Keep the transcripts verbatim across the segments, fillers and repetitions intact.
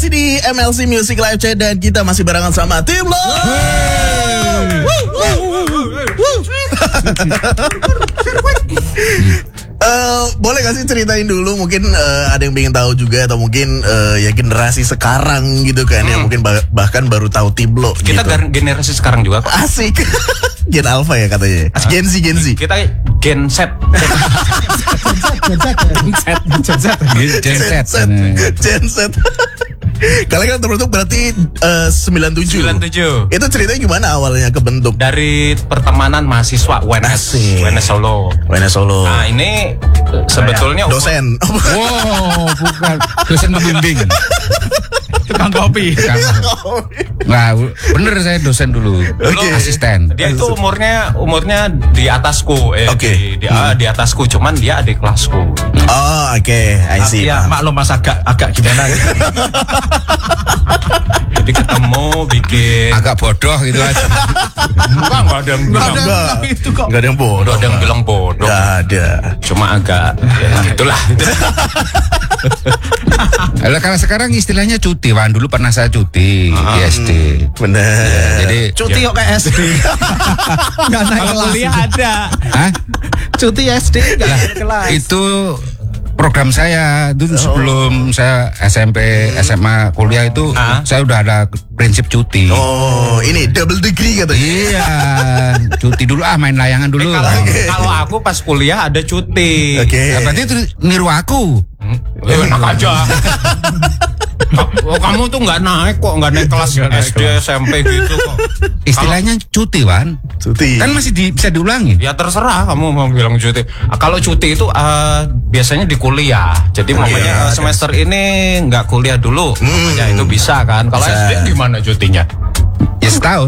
masih di M L C Music Live Chat dan kita masih barengan sama tim lo. Uh, boleh gak sih ceritain dulu mungkin uh, ada yang pengen tahu juga atau mungkin uh, ya generasi sekarang gitu kan hmm. yang mungkin bah- bahkan baru tahu Tiblo. Kita gitu. Generasi sekarang juga kok. Asik. Gen Alpha ya katanya. Uh, Gen Z Gen Z. Kita Gen Z. Gen Z. Gen Z. Gen Z. Gen Z. Kalian kan terbentuk berarti uh, sembilan puluh tujuh. sembilan puluh tujuh. Itu ceritanya gimana awalnya kebentuk? Dari pertemanan mahasiswa U N S, U N S Solo. U N S Solo. Nah, ini sebetulnya dosen. Wow, bukan dosen pembimbing. Tukang kopi. Nah, bener saya dosen dulu. Okay. Asisten. Dia itu umurnya umurnya di atasku, eh okay. di, di, hmm. di atasku, cuman dia adik kelasku. Oh, oke, okay. I see. Ya, maklum Mas agak agak gimana gitu. Jadi ketemu bikin agak bodoh gitu aja. Enggak, enggak ada yang bilang itu kok. Enggak ada yang bodoh. Enggak ada yang bilang bodoh. Enggak ada. Cuma agak ya itulah. Kalau kalau sekarang istilahnya cuti, Wan. Dulu pernah saya cuti uh, di S D. Bener. Ya, jadi cuti kok ke S D. Enggak naik kelas. Kuliah ada. Hah? Cuti S D enggak naik kelas. Itu program saya itu oh. sebelum saya S M P, S M A, kuliah itu uh. saya udah ada prinsip cuti. Oh, ini double degree katanya. Iya, cuti dulu ah, main layangan dulu. Eh, kalau, okay. kalau aku pas kuliah ada cuti. Oke. Okay. Nah, berarti itu niru aku. Hmm? Eh, enak aja. Oh, kamu tuh nggak naik kok, nggak naik kelas gak S D, naik S M P gitu kok. Istilahnya kalo, cuti, Wan. Cuti. Kan masih di, bisa diulangin. Ya terserah kamu mau bilang cuti. Kalau cuti itu uh, biasanya di kuliah. Jadi oh, mamanya iya, semester kan. Ini nggak kuliah dulu. Hmm. Mamanya itu bisa kan. Kalau S D gimana cutinya? Ya setahun.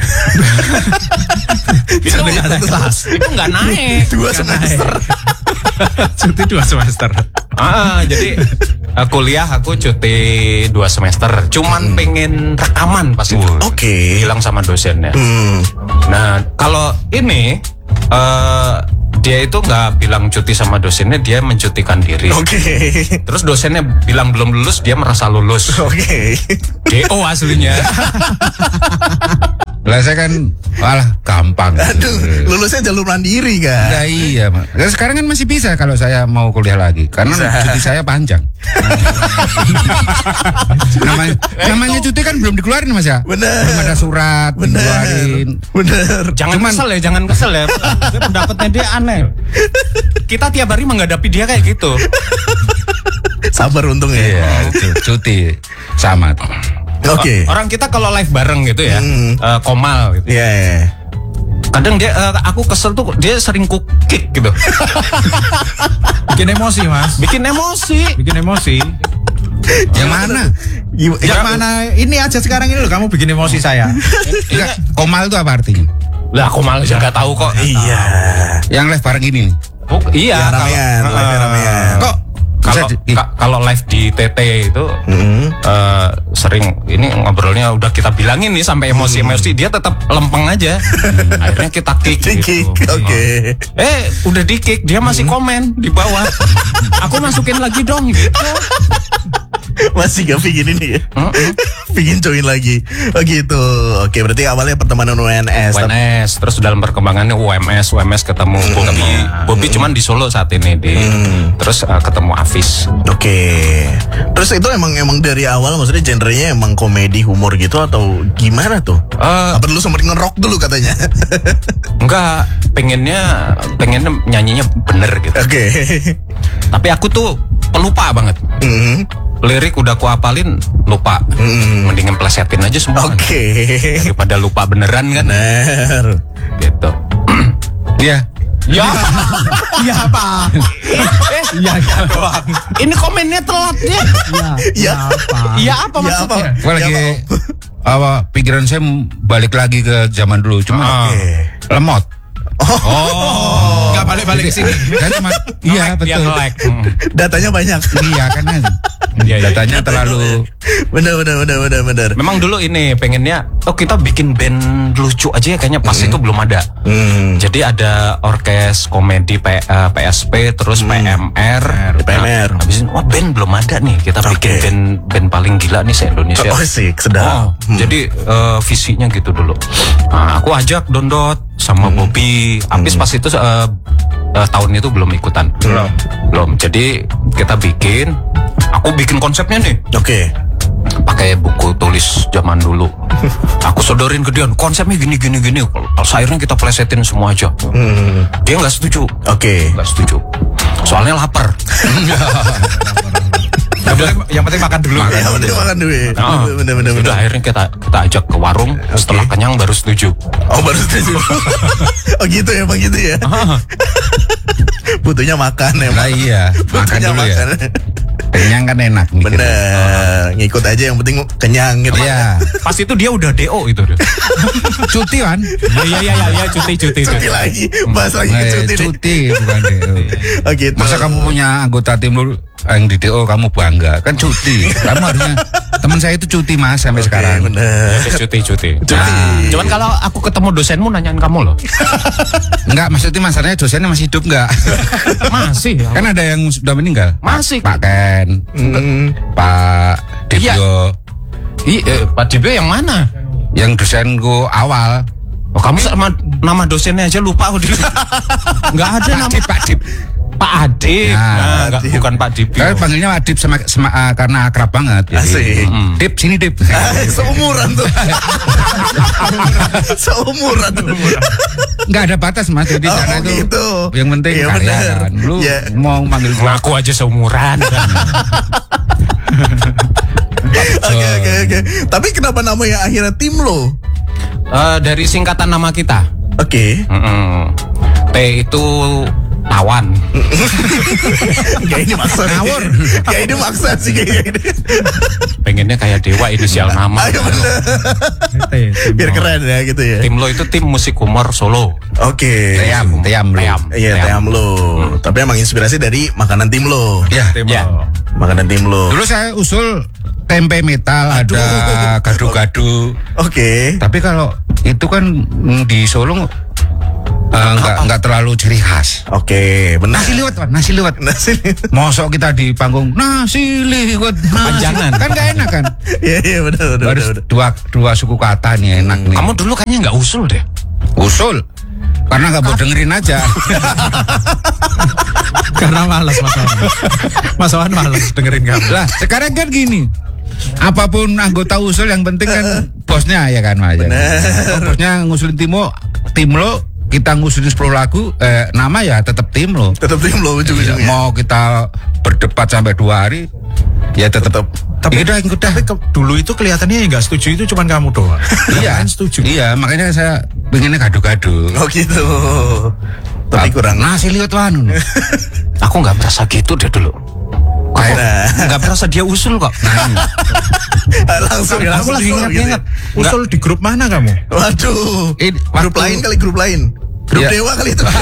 Itu nggak naik kelas. Itu nggak naik. Dua semester. Cuti dua semester. Ah, jadi uh, kuliah aku cuti dua semester. Cuman hmm. pengen rekaman pas itu. Oke. Okay. Bilang sama dosennya. Hmm. Nah, kalau ini uh, dia itu nggak bilang cuti sama dosennya, dia mencutikan diri. Oke. Okay. Terus dosennya bilang belum lulus, dia merasa lulus. Oke. Okay. D O aslinya. Lah saya kan walah gampang. Aduh, lulusnya jalur mandiri kan. Nah, iya, Mas. Sekarang kan masih bisa kalau saya mau kuliah lagi karena bisa. Cuti saya panjang. namanya, namanya cuti kan belum dikeluarin, Mas ya? Bener. Belum ada surat dikeluarin. Bener. Jangan Cuman, kesel ya, jangan kesel ya. Pendapatnya dia aneh. Kita tiap hari menghadapi dia kayak gitu. Sabar untung ya. Iya, cuti sama. Oke. Okay. Orang kita kalau live bareng gitu ya, hmm. uh, Komal gitu. Iya. Yeah, yeah. Kadang dia, uh, aku kesel tuh dia sering ku kick gitu. Bikin emosi, Mas. Bikin emosi. Bikin emosi. Yang mana? Yang ya, mana? Ini aja sekarang ini loh, kamu bikin emosi saya. Enggak, Komal itu apa artinya? Lah, Komal juga nggak tahu kok. Iya. Yang live bareng ini. Oh, iya. Ya, ramean, kalau, live ramean. Kok kalau ka, kalau live di T T itu mm-hmm. uh, sering ini ngobrolnya udah kita bilangin nih sampai emosi-emosi, dia tetap lempeng aja. Akhirnya kita kick gitu. Oke. Okay. Eh, udah di kick, dia masih komen di bawah. Aku masukin lagi dong gitu. Masih gak pingin ini ya? Mm-hmm. Pingin join lagi. Oh gitu. Oke, berarti awalnya pertemanan U N S. U N S, terus dalam perkembangannya U M S, U M S ketemu mm. Bobby. Bobby mm. cuman di Solo saat ini di. Mm. Terus uh, ketemu Afis. Oke. Terus itu emang emang dari awal maksudnya genrenya emang komedi humor gitu atau gimana tuh? Uh, Apa dulu sempat ngerok dulu katanya? Enggak, pengennya pengennya nyanyinya bener gitu. Oke. Okay. Tapi aku tuh pelupa banget. Mm. Lirik udah aku apalin, lupa. Mm. Mendingan plesetin aja semua. Oke. Okay. Daripada lupa beneran kan. Bener. Gitu. Iya. Ya. Iya apa? Iya doang. Ini komennya telat ya. Iya apa? Iya apa maksudnya? Gue lagi apa pikiran saya balik lagi ke zaman dulu, cuma okay. lemot. Oh, nggak balik-balik ke sini. Kan cuma iya betul. Like. Hmm. Datanya banyak. Iya kan. Iya, iya. Datanya terlalu Bener bener bener bener bener. Memang dulu ini pengennya, oh kita bikin band lucu aja ya, kayaknya pas itu belum ada. Hmm. Jadi ada orkes komedi P, uh, P S P, terus P M R. P M R. Nah, habis itu, wah band belum ada nih, kita bikin Oke. band band paling gila nih se-Indonesia. Oh sih, sedap. Oh, Hmm. Jadi uh, visinya gitu dulu. Nah, aku ajak Dondot sama Hmm. Bobby. Habis pas itu uh, uh, tahun itu belum ikutan. Belum. Belum. Jadi kita bikin, aku bikin konsepnya nih. Oke. Pakai buku tulis zaman dulu. Aku sodorin ke dia, konsepnya gini gini gini. Kalau akhirnya kita plesetin semua aja. Hmm. Dia nggak setuju. Oke. Nggak setuju. Soalnya lapar. Yang penting, yang penting makan dulu. Ya bener makan dulu. ya. Nah, Bener bener bener. Udah akhirnya kita kita ajak ke warung. Setelah kenyang baru setuju. Oh baru setuju. Oh gitu ya, bang gitu ya. Butuhnya makan ya. lah iya, makan Butuhnya dulu makan. ya. Kenyang kan enak mikir. Bener. Ngikut aja yang penting kenyang gitu. Iya, Pas itu dia udah D O itu. cuti kan? Iya iya iya iya cuti cuti Cuti lagi, bahas lagi Eh, cuti nih. cuti bukan D O. Oh gitu. Masa kamu punya anggota tim lu yang di D O kamu bangga? Kan cuti. Kamu harusnya, teman saya itu cuti Mas sampai Oke, sekarang. bener. cuti cuti. Cuti. Nah. Cuman kalau aku ketemu dosenmu nanyain kamu loh. Enggak, maksudnya masalahnya dosennya masih hidup enggak? Masih. Kan ada yang sudah meninggal. Masih. Pak Ken, Hmm. Pak Dibyo, Iya, eh, Pak Dibe yang mana? yang dosenku awal. Oh, kamu sama nama dosennya aja lupa aku dulu. Enggak ada Pak nama Dip, Pak Dip. Pak Adip. Nah, Nah, enggak, Adip. bukan Pak Dip. Saya panggilnya Pak Dip sama, sama uh, karena akrab banget. Jadi, Asik. mm, Dip sini Dip. Seumuran tuh. Seumuran tuh. Enggak ada batas Mas. Jadi Oh, sana itu gitu. yang penting Iya, karya bener. kan. Lu Ya. mau manggil gua Aku aja seumuran. Oke oke oke. Tapi kenapa namanya akhirnya tim lo? Eh, dari singkatan nama kita. Oke. Mm-mm. T itu tawan. Kayak ini maksa. Ngawur. Kayak ini maksa sih kayaknya ini. Pengennya kayak dewa inisial nama. Ayo bener. Biar keren ya gitu ya. Tim lo itu tim musik humor Solo. Oke. Team, team, lu. Team. Iya, team lo. Tapi emang inspirasi dari makanan tim lo. Ya. Ya. Makanan tim lo. Dulu saya usul tempe metal, Aduh. ada gado-gado. Oke. Tapi kalau itu kan mm, di Solo eh, nggak nggak terlalu ciri khas. Oke, benar. Nasi liwet, Pak, nasi liwet. Nasi. Mosok kita di panggung nasi liwet, nasi. Panjangan. Kan nggak enak kan? Iya, iya benar benar Harus benar. dua dua suku kata nih enak nih. Kamu dulu kayaknya nggak usul deh. Usul karena nggak mau dengerin aja. Karena malas Mas Wan. Mas Wan malas dengerin kamu. Lah sekarang kan gini, apapun anggota usul yang penting kan bosnya ya kan Mas. Oh, bosnya ngusulin tim lo, tim lo kita ngusulin sepuluh lagu, eh, nama ya tetap tim lo. Tetap tim lo ujung-ujungnya. Mau kita berdebat sampai dua hari, ya tetap. Tapi Iya dah, ikut dah. Tapi ke- dulu itu kelihatannya yang nggak setuju itu cuma kamu doang. Iya, Kan setuju. Iya, makanya saya pengennya gado-gado. Oh gitu. Tapi kurang. Nasi liwet wan. Aku nggak merasa gitu deh dulu. Kayak Nah, Nggak merasa dia usul kok. langsung Aku langsung lagi gitu ya. ingat-ingat. Usul di grup mana kamu? Waduh. Ini Grup waktu- lain kali grup lain. Grup Iya. dewa kali itu.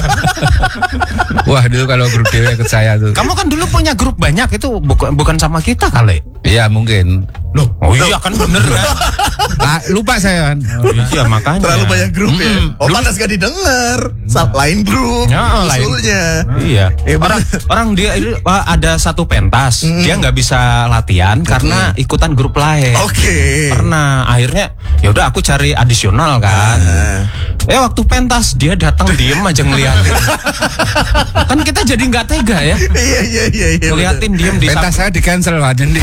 Wah, dulu kalau grup dewa ikut saya tuh. Kamu kan dulu punya grup banyak itu bukan bukan sama kita kali. Iya, mungkin. Loh, oh iya kan bener kan. Ah, lupa saya kan. Oh, iya makanya. Terlalu banyak grup ya. Oh pantas gak didengar. Sa- Lain grup. Ya, lain. Usulnya. Iya. Eh, orang orang dia itu wah, ada satu pentas, dia nggak bisa latihan karena ikutan grup lain. Oke. Pernah akhirnya ya udah aku cari adisional kan. Eh waktu pentas dia datang diem aja ngeliatin. Kan kita jadi nggak tega ya. Iya iya iya iya. Ngeliatin diem di Pentas saya di cancel Pak jadi.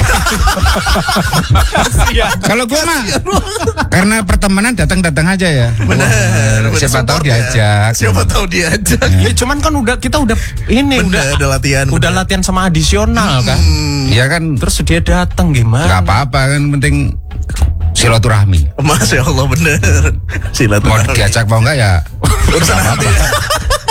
Iya. Kalau gua mah karena pertemanan datang-datang aja ya. Benar. Wah, siapa tahu Support ya. diajak. Siapa tahu diajak. Ya cuman kan udah kita udah ini Bener, udah udah latihan, udah bener. latihan sama adisional kan. Iya kan, Terus dia datang nggak gimana? apa-apa kan, penting silaturahmi. Masya Allah bener. Mau Silaturahmi. diajak mau enggak ya Urusan hati.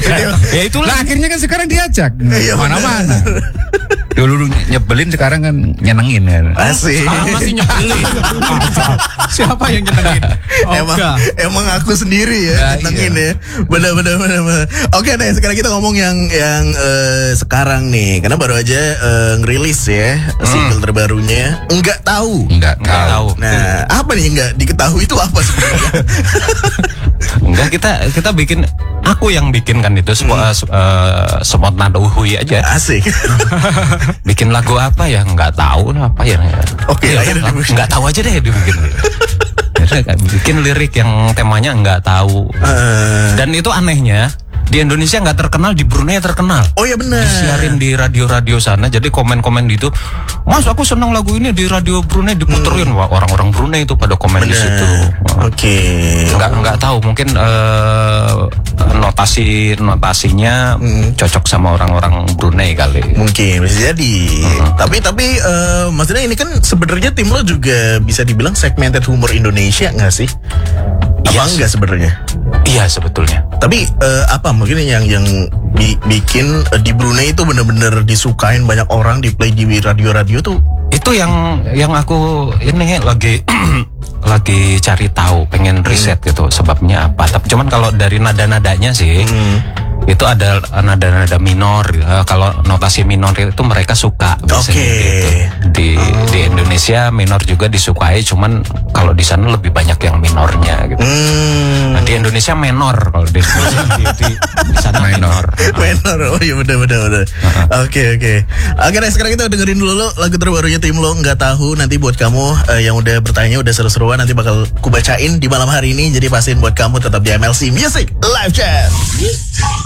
Ya itulah. Lah akhirnya kan sekarang diajak Iya, mana-mana. Dulu nyebelin, sekarang kan nyenengin kan. Asik. Sekarang masih nyebelin. Siapa yang nyenengin? Emang, Oga. emang aku sendiri Ya, ya, nyenengin iya. ya. Benar, benar, benar, benar. Oke deh, sekarang kita ngomong yang yang eh, sekarang nih, karena baru aja eh, ngerilis ya single terbarunya. Enggak tahu. Enggak Nggak tahu. tahu. Nah, apa nih enggak diketahui itu apa sebenarnya? Enggak, kita kita bikin, aku yang bikin kan itu semua uh, semot nada uhui aja. Asik. Bikin lagu apa ya nggak tahu lah apa ya. Oke, Ya, akhirnya dibikin. nggak tahu aja deh dibikin. Akhirnya bikin lirik yang temanya nggak tahu. Eh, Dan itu anehnya di Indonesia nggak terkenal, di Brunei terkenal. oh ya benar. Disiarin di radio-radio sana, jadi komen-komen gitu, Mas aku senang lagu ini di radio Brunei diputerin. Wah, orang-orang Brunei itu pada komen di situ. Wah, Oke. nggak nggak tahu, mungkin eh, notasi notasinya cocok sama orang-orang Brunei kali. Mungkin bisa jadi. Tapi tapi eh, maksudnya ini kan sebenarnya tim lo juga bisa dibilang segmented humor Indonesia nggak sih? Apa Iya sih. enggak sebenarnya? Iya sebetulnya. Tapi eh, apa mungkin yang yang bi- bikin eh, di Brunei itu bener-bener disukain banyak orang, di play di radio-radio tuh? Itu yang yang aku ini lagi lagi cari tahu, pengen riset gitu sebabnya apa. Tapi cuman kalau dari nada-nadanya sih itu ada nada-nada minor. Eh, kalau notasi minor itu mereka suka biasanya Oke. gitu. Di di Indonesia minor juga disukai, cuman kalau di sana lebih banyak yang minornya gitu. Hmm. Nah, di Indonesia menor, kalau di Indonesia di, di, di sana minor. Menor, oh iya bener bener bener. Oke oke. Oke deh, sekarang kita dengerin dulu lo lagu terbarunya tim lo nggak tahu. Nanti buat kamu eh, yang udah bertanya udah seru-seruan, nanti bakal kubacain di malam hari ini. Jadi pastiin buat kamu tetap di M L C Music Live Chat.